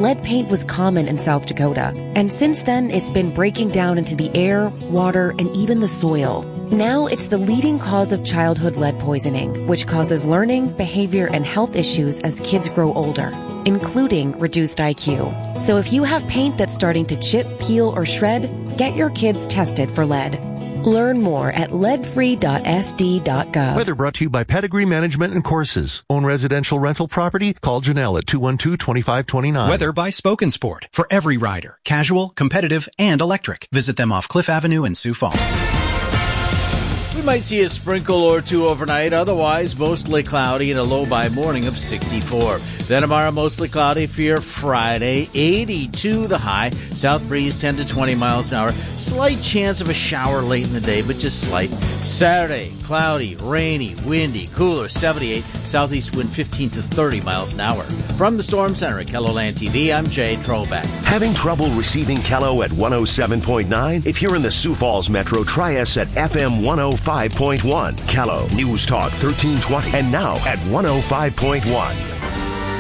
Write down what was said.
lead paint was common in South Dakota, and since then it's been breaking down into the air, water, and even the soil. Now it's the leading cause of childhood lead poisoning, which causes learning, behavior, and health issues as kids grow older, including reduced IQ. So if you have paint that's starting to chip, peel, or shred, get your kids tested for lead. Learn more at leadfree.sd.gov. Weather brought to you by Pedigree Management and Courses. Own residential rental property? Call Janelle at 212-2529. Weather by Spoken Sport. For every rider. Casual, competitive, and electric. Visit them off Cliff Avenue in Sioux Falls. We might see a sprinkle or two overnight, otherwise mostly cloudy and a low by morning of 64. Then tomorrow, mostly cloudy for your Friday, 82 the high. South breeze 10 to 20 miles an hour. Slight chance of a shower late in the day, but just slight. Saturday, cloudy, rainy, windy, cooler, 78. Southeast wind 15 to 30 miles an hour. From the Storm Center at KELOLAND TV, I'm Jay Trollback. Having trouble receiving KELO at 107.9? If you're in the Sioux Falls Metro, try us at FM 105.1. KELO News Talk 1320 and now at 105.1.